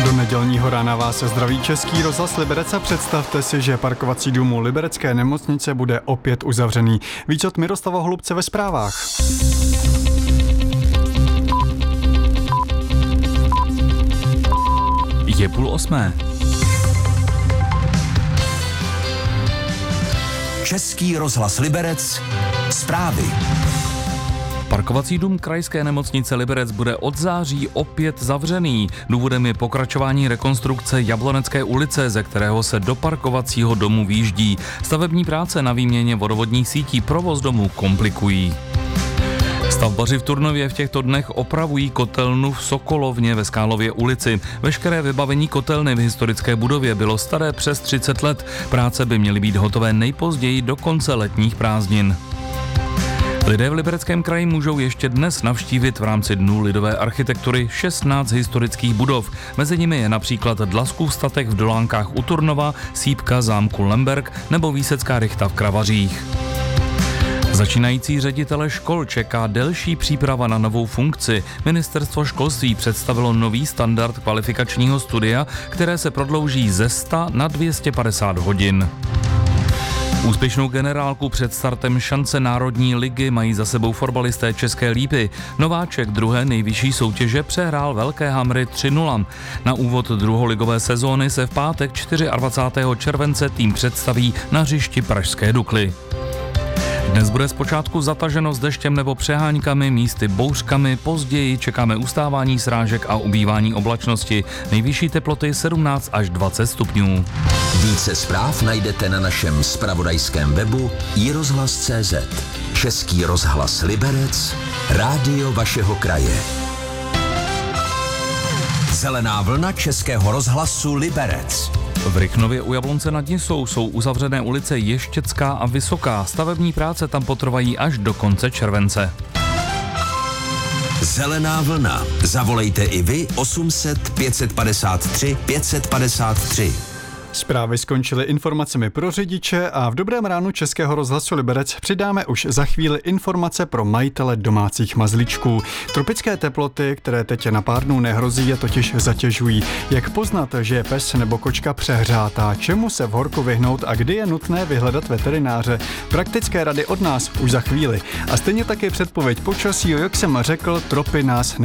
Do nedělního rána vás zdraví Český rozhlas Liberec a představte si, že parkovací dům u liberecké nemocnice bude opět uzavřený. Víc od Miroslava Holubce ve zprávách. Je 7:30. Český rozhlas Liberec. Zprávy. Parkovací dům krajské nemocnice Liberec bude od září opět zavřený. Důvodem je pokračování rekonstrukce Jablonecké ulice, ze kterého se do parkovacího domu výjíždí. Stavební práce na výměně vodovodních sítí provoz domu komplikují. Stavbaři v Turnově v těchto dnech opravují kotelnu v Sokolovně ve Skálově ulici. Veškeré vybavení kotelny v historické budově bylo staré přes 30 let. Práce by měly být hotové nejpozději do konce letních prázdnin. Lidé v Libereckém kraji můžou ještě dnes navštívit v rámci Dnů lidové architektury 16 historických budov. Mezi nimi je například Dlaskův statek v Dolánkách u Turnova, sýpka zámku Lemberg nebo Výsecká rychta v Kravařích. Začínající ředitele škol čeká delší příprava na novou funkci. Ministerstvo školství představilo nový standard kvalifikačního studia, které se prodlouží ze 100 na 250 hodin. Úspěšnou generálku před startem šance Národní ligy mají za sebou fotbalisté České Lípy. Nováček druhé nejvyšší soutěže přehrál Velké Hamry 3-0. Na úvod druholigové sezóny se v pátek 24. července tým představí na hřišti pražské Dukly. Dnes bude zpočátku zataženo s deštěm nebo přeháňkami, místy bouřkami, později čekáme ustávání srážek a ubývání oblačnosti. Nejvyšší teploty 17 až 20 stupňů. Více zpráv najdete na našem zpravodajském webu iRozhlas.cz. Český rozhlas Liberec, rádio vašeho kraje. Zelená vlna Českého rozhlasu Liberec. V Rychnově u Jablonce nad Nisou jsou uzavřené ulice Ještěcká a Vysoká. Stavební práce tam potrvají až do konce července. Zelená vlna. Zavolejte i vy 800 553 553. Zprávy skončily informacemi pro řidiče a v dobrém ránu Českého rozhlasu Liberec přidáme už za chvíli informace pro majitele domácích mazlíčků. Tropické teploty, které teď na pár dnů nehrozí, je totiž zatěžují. Jak poznat, že je pes nebo kočka přehřátá, čemu se v horku vyhnout a kdy je nutné vyhledat veterináře? Praktické rady od nás už za chvíli. A stejně taky předpověď počasí, jak jsem řekl, tropy nás